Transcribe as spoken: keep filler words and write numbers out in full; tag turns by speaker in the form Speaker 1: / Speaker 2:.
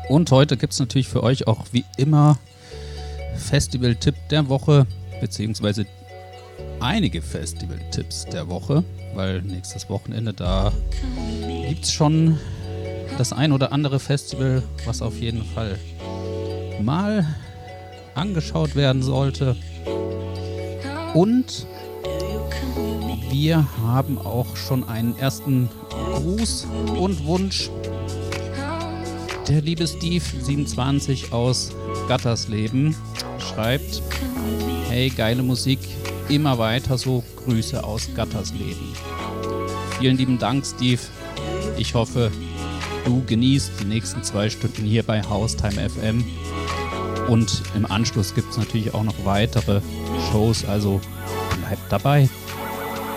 Speaker 1: Und heute gibt es natürlich für euch auch wie immer Festival-Tipp der Woche, beziehungsweise einige Festival-Tipps der Woche, weil nächstes Wochenende, da gibt es schon das ein oder andere Festival, was auf jeden Fall mal angeschaut werden sollte. Und wir haben auch schon einen ersten Gruß und Wunsch. Der liebe Steve siebenundzwanzig aus Gattersleben schreibt: Hey, geile Musik, immer weiter so, Grüße aus Gattersleben. Vielen lieben Dank, Steve. Ich hoffe, du genießt die nächsten zwei Stunden hier bei Haustime F M. Und im Anschluss gibt es natürlich auch noch weitere Shows, also bleibt dabei.